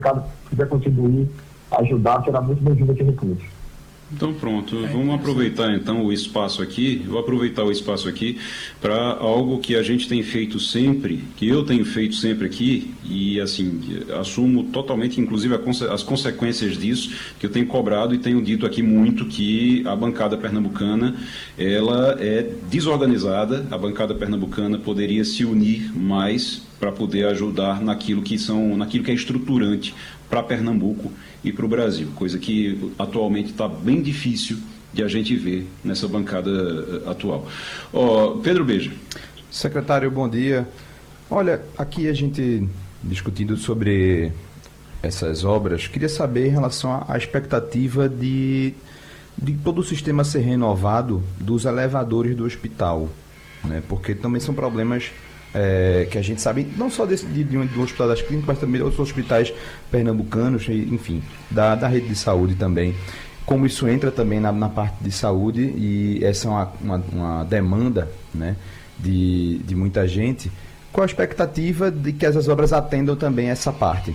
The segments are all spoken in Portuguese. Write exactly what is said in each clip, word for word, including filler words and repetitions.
mercado quiser contribuir, ajudar, será muito bem-vindo esse recurso. Então pronto, vamos aproveitar então o espaço aqui, vou aproveitar o espaço aqui para algo que a gente tem feito sempre, que eu tenho feito sempre aqui, e assim, assumo totalmente, inclusive, as consequências disso, que eu tenho cobrado e tenho dito aqui muito que a bancada pernambucana, ela é desorganizada, a bancada pernambucana poderia se unir mais para poder ajudar naquilo que são, naquilo que é estruturante para Pernambuco e para o Brasil, coisa que atualmente está bem difícil de a gente ver nessa bancada atual. Oh, Pedro Beja. Secretário, bom dia. Olha, aqui a gente discutindo sobre essas obras, queria saber em relação à expectativa de, de todo o sistema ser renovado dos elevadores do hospital, né? Porque também são problemas É, que a gente sabe, não só desse, de, de, do Hospital das Clínicas, mas também de outros hospitais pernambucanos, enfim, da, da rede de saúde também. Como isso entra também na, na parte de saúde, e essa é uma, uma, uma demanda, né, de, de muita gente, qual a expectativa de que essas obras atendam também essa parte?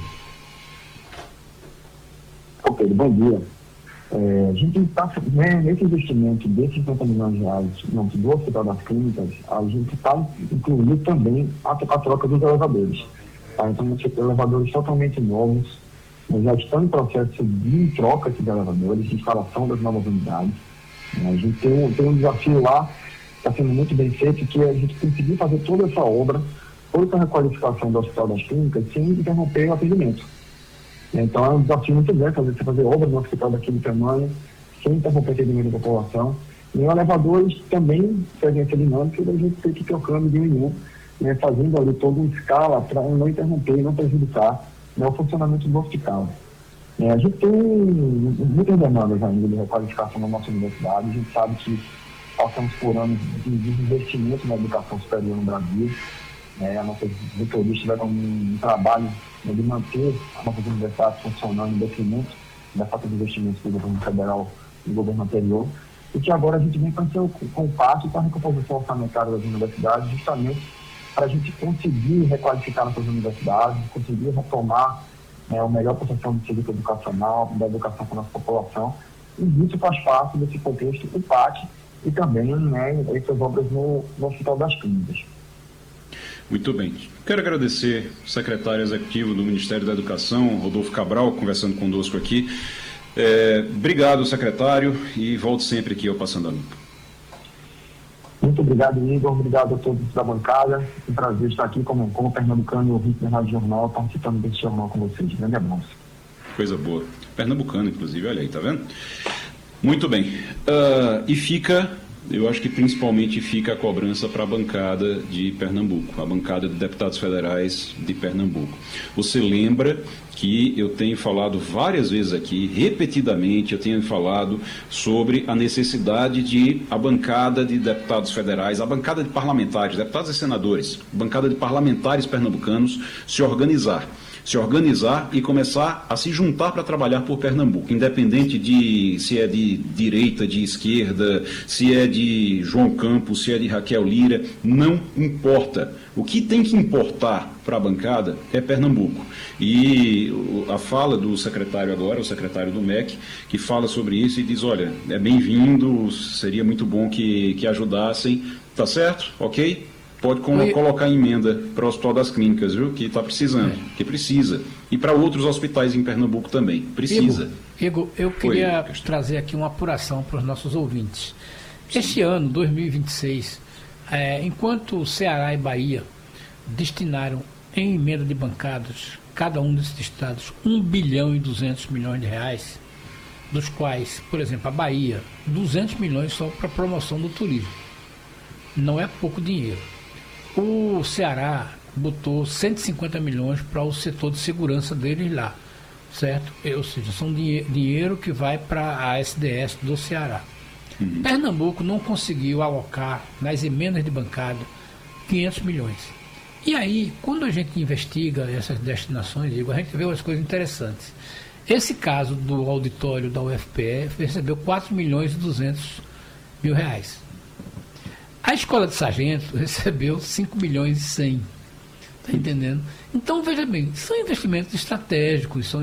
Ok, bom dia. É, a gente está, né, nesse investimento desses cinquenta milhões de reais não, do Hospital das Clínicas, a gente está incluindo também a, a troca dos elevadores. Tá? Então, nós temos elevadores totalmente novos, nós já estamos em processo de troca de elevadores, de instalação das novas unidades. A gente tem um, tem um desafio lá, está sendo muito bem feito, que é a gente conseguir fazer toda essa obra, toda essa requalificação do Hospital das Clínicas, sem interromper o atendimento. Então é um desafio muito grande fazer, fazer obras no hospital daquele tamanho, sem interromper o atendimento da população. E os elevadores também fazem essa dinâmica da gente ter que ir trocando de um, né, fazendo ali toda uma escala para não interromper e não prejudicar, né, o funcionamento do hospital. É, a gente tem muitas demandas ainda de requalificação na nossa universidade. A gente sabe que passamos por anos de desinvestimento na educação superior no Brasil. É, a nossa reitoria tiveram um, um trabalho, né, de manter a nossa universidade funcionando em detrimento da falta de investimentos do governo federal e do governo anterior, e que agora a gente vem com o passo para a recomposição orçamentária das universidades, justamente para a gente conseguir requalificar nossas universidades, conseguir retomar, né, a melhor prestação do serviço educacional, da educação para a nossa população, e isso faz parte desse contexto do P A C e também, né, essas obras no, no Hospital das Clínicas. Muito bem. Quero agradecer o secretário executivo do Ministério da Educação, Rodolfo Cabral, conversando conosco aqui. É, obrigado, secretário, e volto sempre aqui ao Passando a Limpo. Muito obrigado, Igor. Obrigado a todos da bancada. É um prazer estar aqui como, como pernambucano e ouvinte da Rádio Jornal, participando desse jornal com vocês. Grande abraço. Coisa boa. Pernambucano, inclusive, olha aí, tá vendo? Muito bem. Uh, e fica... Eu acho que principalmente fica a cobrança para a bancada de Pernambuco, a bancada de deputados federais de Pernambuco. Você lembra que eu tenho falado várias vezes aqui, repetidamente, eu tenho falado sobre a necessidade de a bancada de deputados federais, a bancada de parlamentares, deputados e senadores, a bancada de parlamentares pernambucanos se organizar. se organizar e começar a se juntar para trabalhar por Pernambuco, independente de se é de direita, de esquerda, se é de João Campos, se é de Raquel Lira, não importa. O que tem que importar para a bancada é Pernambuco. E a fala do secretário agora, o secretário do M E C, que fala sobre isso e diz, olha, é bem-vindo, seria muito bom que, que ajudassem, tá certo? Ok? Pode como, colocar emenda para o Hospital das Clínicas, viu? Que está precisando, é. que precisa. E para outros hospitais em Pernambuco também, precisa. Igor, eu queria Foi, trazer aqui uma apuração para os nossos ouvintes. Sim. Este ano, dois mil e vinte e seis, é, enquanto Ceará e Bahia destinaram em emenda de bancadas, cada um desses estados, um bilhão e duzentos milhões de reais, dos quais, por exemplo, a Bahia, duzentos milhões só para promoção do turismo. Não é pouco dinheiro. O Ceará botou cento e cinquenta milhões para o setor de segurança deles lá, certo? Ou seja, são dinhe- dinheiro que vai para a S D S do Ceará. Uhum. Pernambuco não conseguiu alocar nas emendas de bancada quinhentos milhões. E aí, quando a gente investiga essas destinações, Igor, a gente vê umas coisas interessantes. Esse caso do auditório da U F P E recebeu quatro milhões e duzentos mil reais. A escola de sargento recebeu cinco milhões e cem. Está entendendo? Então, veja bem, são investimentos estratégicos, são